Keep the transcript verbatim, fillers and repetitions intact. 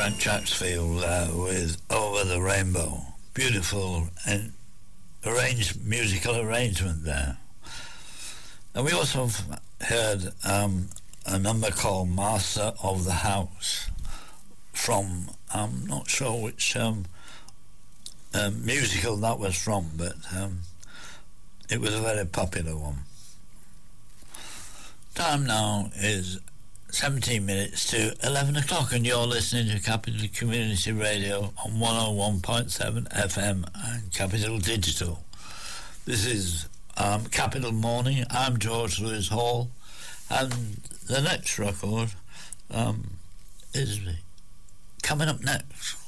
Frank Jacksfield uh, with Over the Rainbow. Beautiful and arranged musical arrangement there. And we also heard um, a number called Master of the House from, I'm not sure which um, um, musical that was from, but um, it was a very popular one. Time now is seventeen minutes to eleven o'clock, and you're listening to Capital Community Radio on one oh one point seven F M and Capital Digital. This is um, Capital Morning. I'm George Lewis Hall, and the next record um, is coming up next.